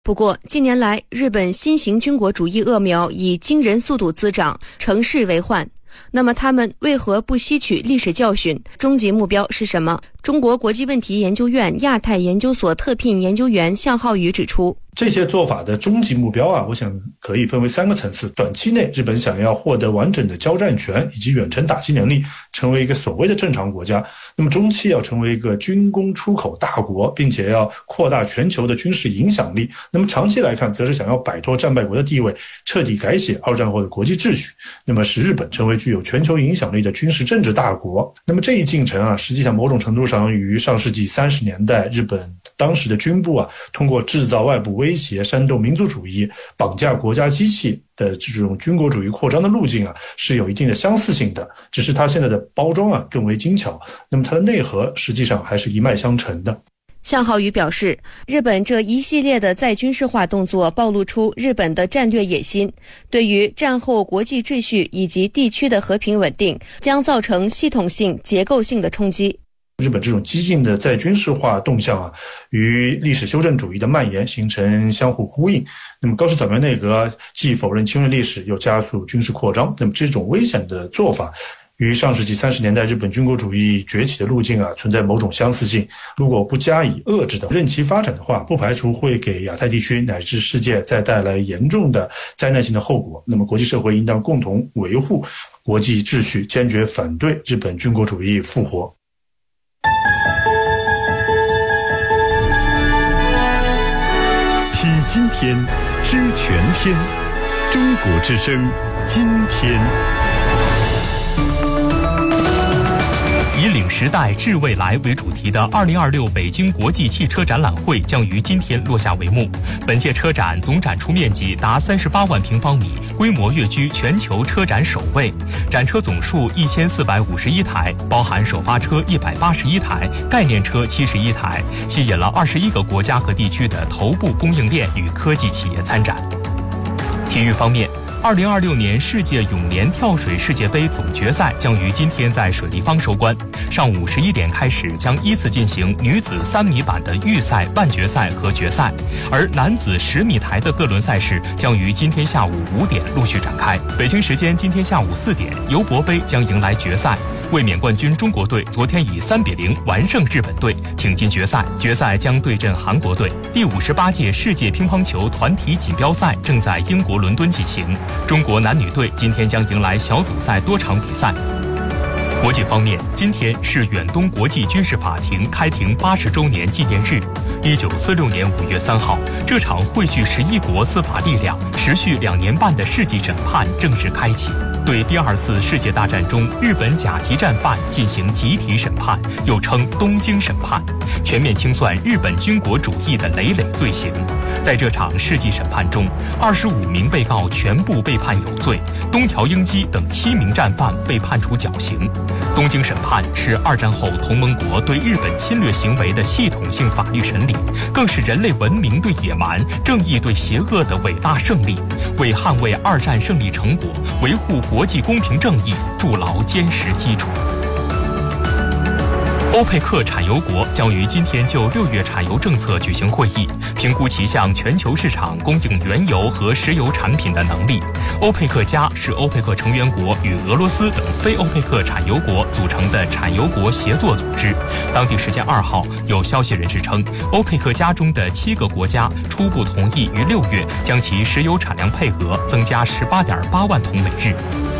不过，近年来日本新型军国主义恶苗以惊人速度滋长，成事为患。那么他们为何不吸取历史教训？终极目标是什么？中国国际问题研究院亚太研究所特聘研究员向浩宇指出， 这些做法的终极目标我想可以分为3个层次。短期内，日本想要获得完整的交战权以及远程打击能力，成为一个所谓的正常国家。那么中期要成为一个军工出口大国，并且要扩大全球的军事影响力。那么长期来看，则是想要摆脱战败国的地位，彻底改写二战后的国际秩序，那么使日本成为具有全球影响力的军事政治大国。那么这一进程实际上某种程度上与上世纪30年代日本当时的军部通过制造外部威胁、煽动民族主义、绑架国家机器的这种军国主义扩张的路径是有一定的相似性的，只是它现在的包装更为精巧，那么它的内核实际上还是一脉相承的。 向浩宇表示，日本这一系列的再军事化动作暴露出日本的战略野心，对于战后国际秩序以及地区的和平稳定将造成系统性、结构性的冲击。 日本这种激进的再军事化动向与历史修正主义的蔓延形成相互呼应。那么高市早苗内阁既否认侵略历史，又加速军事扩张，那么这种危险的做法与上世纪30年代日本军国主义崛起的路径存在某种相似性。如果不加以遏制的任其发展的话，不排除会给亚太地区乃至世界再带来严重的灾难性的后果。那么国际社会应当共同维护国际秩序，坚决反对日本军国主义复活。 听今天，知全天，中国之声，今天。 以领时代致未来为主题的2026北京国际汽车展览会将于今天落下帷幕。本届车展总展出面积达38万平方米，规模跃居全球车展首位。展车总数1451台，包含首发车181台，概念车71台，吸引了21个国家和地区的头部供应链与科技企业参展。体育方面，2026年世界泳联跳水世界杯总决赛将于今天在水立方收官。上午11点开始，将依次进行女子3米板的预赛、半决赛和决赛，而男子10米台的各轮赛事将于今天下午5点陆续展开。北京时间今天下午4点，尤伯杯将迎来决赛。卫冕冠军中国队昨天以3-0完胜日本队，挺进决赛。决赛将对阵韩国队。第58届世界乒乓球团体锦标赛正在英国伦敦进行。中国男女队今天将迎来小组赛多场比赛。国际方面，今天是远东国际军事法庭开庭80周年纪念日。1946年5月3号，这场汇聚11国司法力量、持续2年半的世纪审判正式开启，对第2次世界大战中日本甲级战犯进行集体审判，又称东京审判，全面清算日本军国主义的累累罪行。在这场世纪审判中，25名被告全部被判有罪，东条英机等7名战犯被判处绞刑。东京审判是2战后同盟国对日本侵略行为的系统性法律审理，更是人类文明对野蛮、正义对邪恶的伟大胜利，为捍卫2战胜利成果、维护国际公平正义筑牢坚实基础。欧佩克产油国将于今天就6月产油政策举行会议，评估其向全球市场供应原油和石油产品的能力。欧佩克加是欧佩克成员国与俄罗斯等非欧佩克产油国组成的产油国协作组织。当地时间2号，有消息人士称，欧佩克加中的7个国家初步同意于6月将其石油产量配额增加18.8万桶每日。